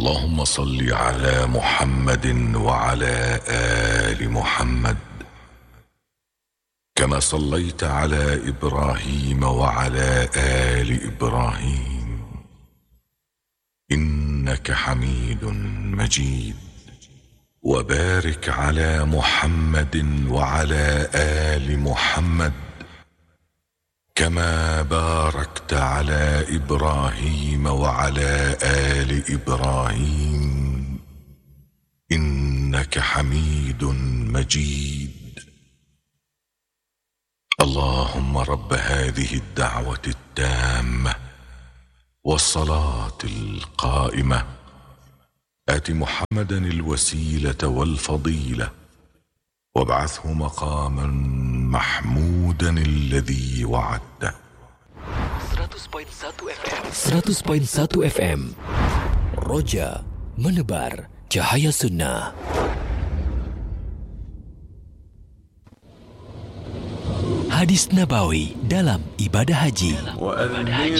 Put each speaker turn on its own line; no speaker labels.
اللهم صل على محمد وعلى آل محمد كما صليت على إبراهيم وعلى آل إبراهيم إنك حميد مجيد. وبارك على محمد وعلى آل محمد كما باركت على إبراهيم وعلى آل إبراهيم إنك حميد مجيد. اللهم رب هذه الدعوة التامة والصلاة القائمة آت محمدا الوسيلة والفضيلة وابعثه مقاما محمودا الذي وعدته.
100.1 FM Roja menebar cahaya sunnah. Hadis Nabawi dalam ibadah haji.